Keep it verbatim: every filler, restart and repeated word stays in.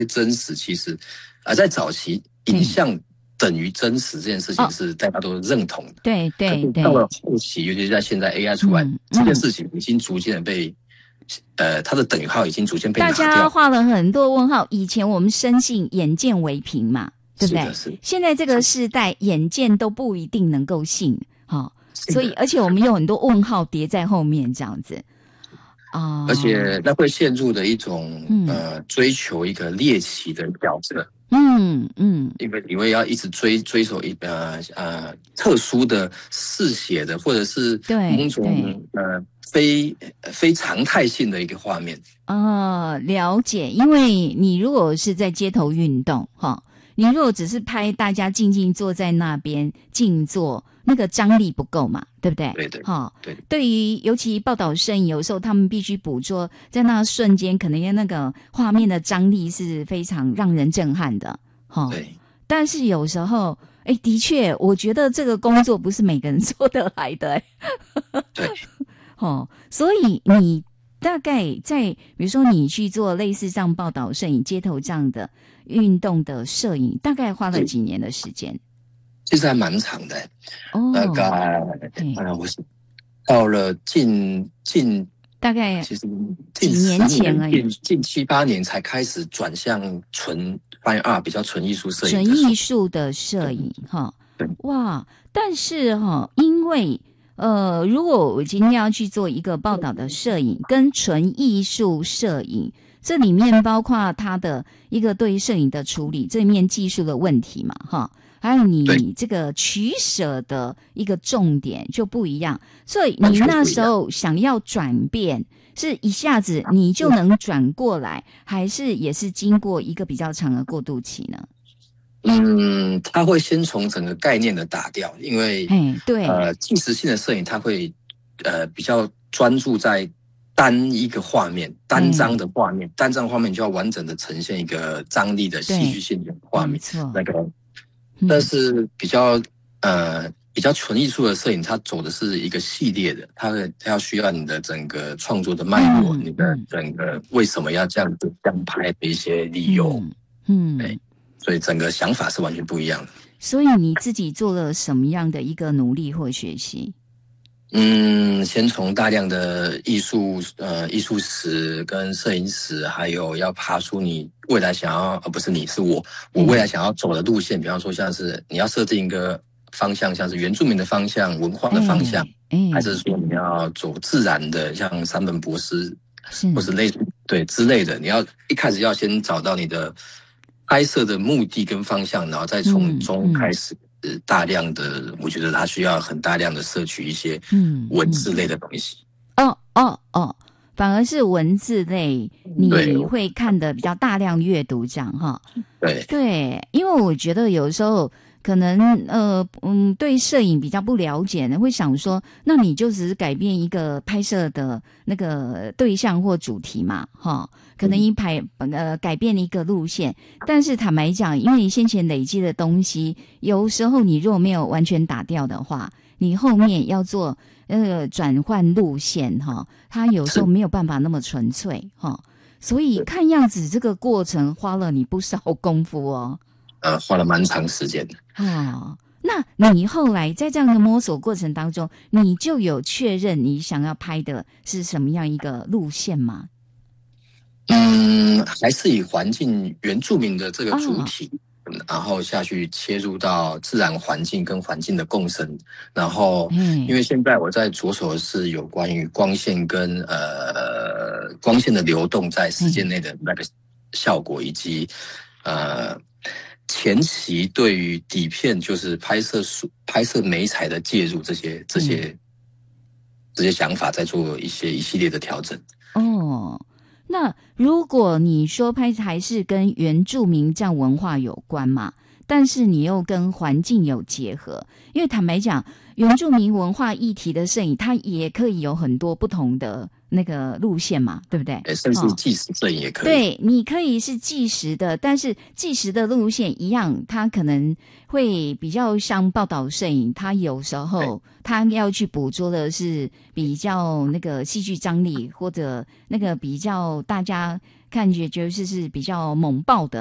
真实，其实啊、呃，在早期影像等于真实这件事情是大家都认同的。 对对对。 到了后期，尤其是在现在 A I 出来，嗯、这件事情已经逐渐的被，呃，它的等号已经逐渐被拿掉。 大家画了很多问号。以前我们深信眼见为凭嘛，对不对？ 是的，是的。 现在这个世代，眼见都不一定能够信，哈、哦，所以而且我们有很多问号叠在后面，这样子。啊、 哦，而且那会陷入的一种、嗯、呃追求一个猎奇的角色。 嗯嗯， 因为你会要一直追追求一呃呃特殊的嗜血的，或者是某种呃非非常态性的一个画面。 哦，了解。因为你如果是在街头运动哈，你如果只是拍大家静静坐在那边静坐，那个张力不够嘛，对不对？ 对对。 哈， 对。 对于尤其报道摄影，有时候他们必须捕捉在那瞬间，可能那个画面的张力是非常让人震撼的。哈， 对。 但是有时候，哎，的确，我觉得这个工作不是每个人做得来的。 对。 哦，所以你大概在比如说你去做类似像报道摄影、街头这样的运动的摄影，大概花了几年的时间？ 其实还蛮长的。 哦， 大概啊，我是到了近近大概其实几年前而已， 近七八年才开始转向纯 fine art 比较纯艺术摄影， 纯艺术的摄影哈。哇，但是哈，因为呃，如果我今天要去做一个报道的摄影，跟纯艺术摄影，这里面包括它的一个对摄影的处理，这面技术的问题嘛，哈，还有你这个取舍的一个重点就不一样。所以你那时候想要转变，是一下子你就能转过来，还是也是经过一个比较长的过渡期呢？ 嗯，它会先从整个概念的打掉，因为对呃，纪实性的摄影它会呃比较专注在单一个画面、单张的画面，单张画面就要完整的呈现一个张力的戏剧性的画面，那个。但是比较呃比较纯艺术的摄影，它走的是一个系列的，它它要需要你的整个创作的脉络，嗯、你的整个为什么要这样子这样拍的一些理由， 嗯， 对。所以整个想法是完全不一样的。 所以你自己做了什么样的一个努力或学习？ 嗯，先从大量的艺术呃艺术史跟摄影史，还有要爬出你未来想要，呃不是你是我，我未来想要走的路线。嗯、比方说像是你要设定一个方向，像是原住民的方向、文化的方向， 哎哎、 还是说你要走自然的，像山本博司或是类似对之类的，你要一开始要先找到你的拍摄的目的跟方向，然后再从中开始大量的，嗯嗯、我觉得它需要很大量的摄取一些文字类的东西。 嗯嗯、哦哦哦，反而是文字类，你会看的比较大量阅读这样哈。 对对，因为我觉得有时候可能呃嗯对摄影比较不了解呢，会想说，那你就只是改变一个拍摄的那个对象或主题嘛，哈。可能一排呃改变一个路线，但是坦白讲，因为你先前累积的东西，有时候你如果没有完全打掉的话，你后面要做呃转换路线哈，它有时候没有办法那么纯粹哈，所以看样子这个过程花了你不少功夫哦。 呃，花了蛮长时间的。 哦，那你后来在这样的摸索过程当中，你就有确认你想要拍的是什么样一个路线吗？ 嗯，还是以环境原住民的这个主体，哦、然后下去切入到自然环境跟环境的共生。然后，嗯、因为现在我在着手的是有关于光线跟呃光线的流动在时间内的那个效果，嗯、以及呃前期对于底片就是拍摄拍摄媒材的介入这些这些、嗯、这些想法，在做一些一系列的调整。 哦。那如果你说拍还是跟原住民这样文化有关嘛，但是你又跟环境有结合，因为坦白讲，原住民文化议题的摄影，它也可以有很多不同的那个路线嘛，对不对？ 甚至纪实摄影也可以。 对，你可以是纪实的，但是纪实的路线一样，它可能会比较像报道摄影，它有时候它要去捕捉的是比较那个戏剧张力，或者那个比较大家看起来就是是比较猛爆的。